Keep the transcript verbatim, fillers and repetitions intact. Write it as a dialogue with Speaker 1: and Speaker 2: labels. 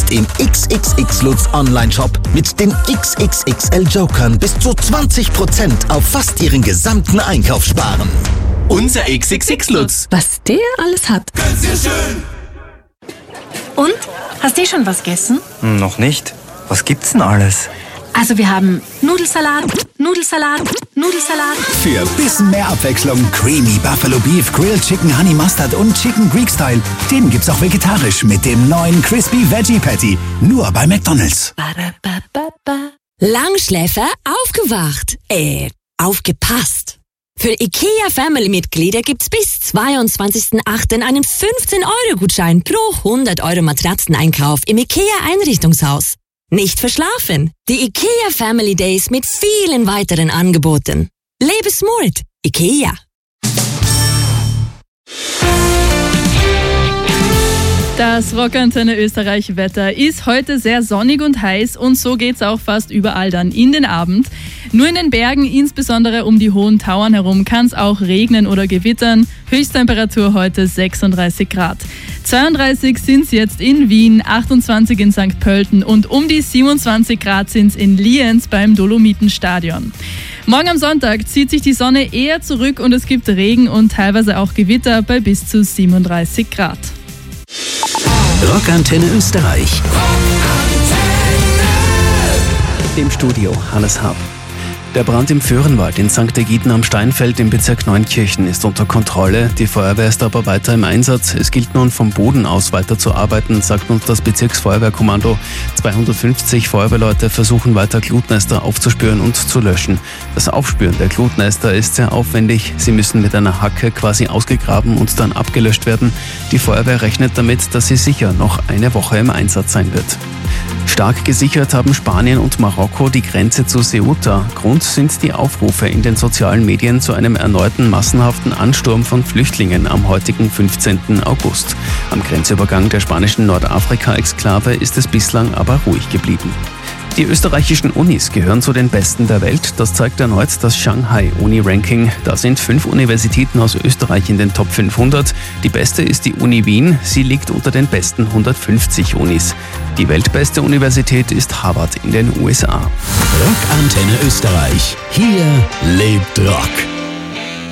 Speaker 1: Jetzt im X X X Lutz Online-Shop mit den X X X L-Jokern bis zu zwanzig Prozent auf fast Ihren gesamten Einkauf sparen. Unser X X X Lutz.
Speaker 2: Was der alles hat.
Speaker 1: Ganz sehr schön.
Speaker 2: Und? Hast du schon was gegessen?
Speaker 3: Noch nicht. Was gibt's denn alles?
Speaker 2: Also wir haben Nudelsalat, Nudelsalat, Nudelsalat.
Speaker 4: Für bisschen mehr Abwechslung Creamy Buffalo Beef, Grilled Chicken Honey Mustard und Chicken Greek Style. Den gibt's auch vegetarisch mit dem neuen Crispy Veggie Patty. Nur bei McDonald's.
Speaker 5: Langschläfer aufgewacht. Äh, aufgepasst. Für IKEA Family-Mitglieder gibt's bis zweiundzwanzigsten achten einen fünfzehn Euro Gutschein pro hundert Euro Matratzeneinkauf im IKEA Einrichtungshaus. Nicht verschlafen. Die IKEA Family Days mit vielen weiteren Angeboten. Lebe smart. IKEA.
Speaker 6: Das Rockantenne Österreich Wetter ist heute sehr sonnig und heiß und so geht's auch fast überall dann in den Abend. Nur in den Bergen, insbesondere um die hohen Tauern herum, kann es auch regnen oder gewittern. Höchsttemperatur heute sechsunddreißig Grad. zweiunddreißig sind es jetzt in Wien, achtundzwanzig in Sankt Pölten und um die siebenundzwanzig Grad sind es in Lienz beim Dolomitenstadion. Morgen am Sonntag zieht sich die Sonne eher zurück und es gibt Regen und teilweise auch Gewitter bei bis zu siebenunddreißig Grad.
Speaker 1: Rockantenne Österreich.
Speaker 7: Im Studio Hannes Hab. Der Brand im Föhrenwald in Sankt Ägiden am Steinfeld im Bezirk Neunkirchen ist unter Kontrolle. Die Feuerwehr ist aber weiter im Einsatz. Es gilt nun vom Boden aus weiter zu arbeiten, sagt uns das Bezirksfeuerwehrkommando. zweihundertfünfzig Feuerwehrleute versuchen weiter Glutnester aufzuspüren und zu löschen. Das Aufspüren der Glutnester ist sehr aufwendig. Sie müssen mit einer Hacke quasi ausgegraben und dann abgelöscht werden. Die Feuerwehr rechnet damit, dass sie sicher noch eine Woche im Einsatz sein wird. Stark gesichert haben Spanien und Marokko die Grenze zu Ceuta. Grund sind die Aufrufe in den sozialen Medien zu einem erneuten massenhaften Ansturm von Flüchtlingen am heutigen fünfzehnten August. Am Grenzübergang der spanischen Nordafrika-Exklave ist es bislang aber ruhig geblieben. Die österreichischen Unis gehören zu den besten der Welt. Das zeigt erneut das Shanghai Uni Ranking. Da sind fünf Universitäten aus Österreich in den Top fünfhundert. Die beste ist die Uni Wien. Sie liegt unter den besten hundertfünfzig Unis. Die weltbeste Universität ist Harvard in den U S A.
Speaker 1: Rockantenne Österreich. Hier lebt Rock.